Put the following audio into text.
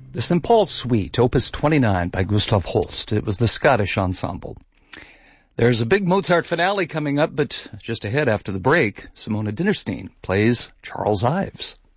The St. Paul Suite, Opus 29 by Gustav Holst. It was the Scottish ensemble. There's a big Mozart finale coming up, but just ahead after the break, Simona Dinnerstein plays Charles Ives.